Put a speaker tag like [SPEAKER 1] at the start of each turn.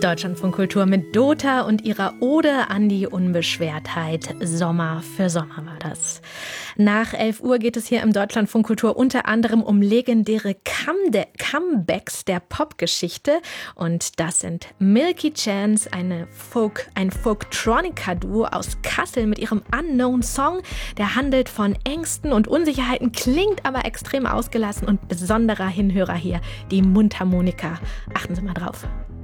[SPEAKER 1] Deutschlandfunk Kultur mit Dota und ihrer Ode an die Unbeschwertheit. Sommer für Sommer war das. Nach 11 Uhr geht es hier im Deutschlandfunk Kultur unter anderem um legendäre Comebacks der Popgeschichte. Und das sind Milky Chance, ein Folktronica-Duo aus Kassel mit ihrem Unknown Song. Der handelt von Ängsten und Unsicherheiten, klingt aber extrem ausgelassen und besonderer Hinhörer hier, die Mundharmonika. Achten Sie mal drauf.